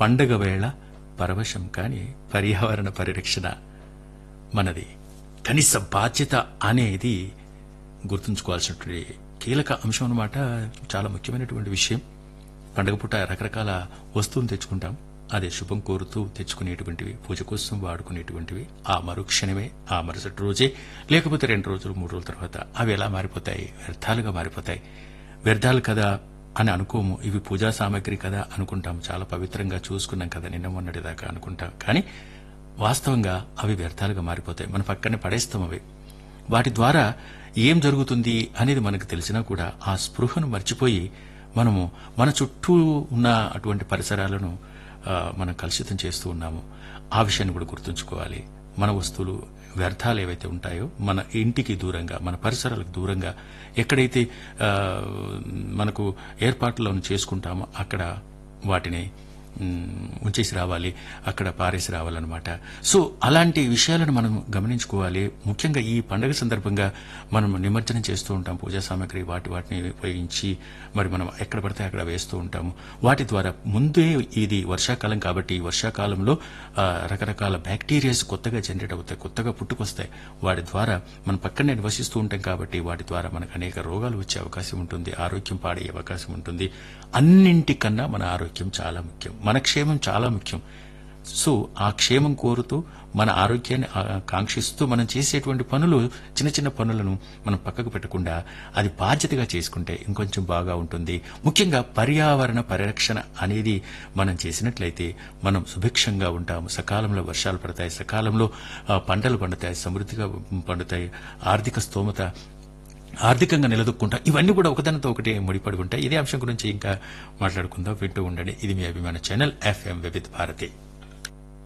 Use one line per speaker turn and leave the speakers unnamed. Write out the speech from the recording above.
పండగ వేళ పరవశం కాని పర్యావరణ పరిరక్షణ మనది కనీస బాధ్యత అనేది గుర్తుంచుకోవాల్సినటువంటి కీలక అంశం అన్నమాట. చాలా ముఖ్యమైనటువంటి విషయం. పండగ పూట రకరకాల వస్తువులు తెచ్చుకుంటాం. అదే శుభం కోరుతూ తెచ్చుకునేటువంటివి, పూజ కోసం వాడుకునేటువంటివి ఆ మరుక్షణమే, ఆ మరుసటి రోజే, లేకపోతే 2 రోజులు 3 రోజుల తర్వాత అవి ఎలా మారిపోతాయి? వ్యర్థాలుగా మారిపోతాయి. వ్యర్థాలు కదా అని అనుకోము. ఇవి పూజా సామాగ్రి కదా అనుకుంటాం. చాలా పవిత్రంగా చూసుకున్నాం కదా నిన్న మొన్నటిదాకా అనుకుంటాం. కానీ వాస్తవంగా అవి వ్యర్థాలుగా మారిపోతాయి. మన పక్కనే పడేస్తాం అవి. వాటి ద్వారా ఏం జరుగుతుంది అనేది మనకు తెలిసినా కూడా ఆ స్పృహను మర్చిపోయి మనము మన చుట్టూ ఉన్న అటువంటి పరిసరాలను మనం కలుషితం చేస్తూ ఉన్నాము. ఆ విషయాన్ని కూడా గుర్తుంచుకోవాలి. మన వస్తువులు వ్యర్థాలు ఏవైతే ఉంటాయో మన ఇంటికి దూరంగా, మన పరిసరాలకు దూరంగా ఎక్కడైతే మనకు ఏర్పాట్లను చేసుకుంటామో అక్కడ వాటిని ఉంచేసి రావాలి, అక్కడ పారేసి రావాలన్నమాట. సో అలాంటి విషయాలను మనం గమనించుకోవాలి. ముఖ్యంగా ఈ పండుగ సందర్భంగా మనం నిమజ్జనం చేస్తూ ఉంటాం. పూజా సామాగ్రి వాటిని ఉపయోగించి మరి మనం ఎక్కడ పడితే అక్కడ వేస్తూ ఉంటాము. వాటి ద్వారా ముందే ఇది వర్షాకాలం కాబట్టి ఈ వర్షాకాలంలో రకరకాల బ్యాక్టీరియాస్ కొత్తగా జనరేట్ అవుతాయి, కొత్తగా పుట్టుకొస్తాయి. వాటి ద్వారా మనం పక్కనే నివసిస్తూ ఉంటాం కాబట్టి వాటి ద్వారా మనకు అనేక రోగాలు వచ్చే అవకాశం ఉంటుంది, ఆరోగ్యం పాడయ్యే అవకాశం ఉంటుంది. అన్నింటికన్నా మన ఆరోగ్యం చాలా ముఖ్యం, మన క్షేమం చాలా ముఖ్యం. సో ఆ క్షేమం కోరుతూ మన ఆరోగ్యాన్ని కాంక్షిస్తూ మనం చేసేటువంటి పనులు, చిన్న చిన్న పనులను మనం పక్కకు పెట్టకుండా అది బాధ్యతగా చేసుకుంటే ఇంకొంచెం బాగా ఉంటుంది. ముఖ్యంగా పర్యావరణ పరిరక్షణ అనేది మనం చేసినట్లయితే మనం సుభిక్షంగా ఉంటాము. సకాలంలో వర్షాలు పడతాయి, సకాలంలో పంటలు పండుతాయి, సమృద్ధిగా పండుతాయి, ఆర్థిక స్తోమత, ఆర్థికంగా నిలదొక్కుంటాం. ఇవన్నీ కూడా ఒకదానితో ఒకటి ముడిపడి ఉంటాయి. ఇదే అంశం గురించి ఇంకా మాట్లాడుకుందాం. వింటూ ఉండండి. ఇది మీ అభిమాన ఛానల్ FM వివిధ భారతి.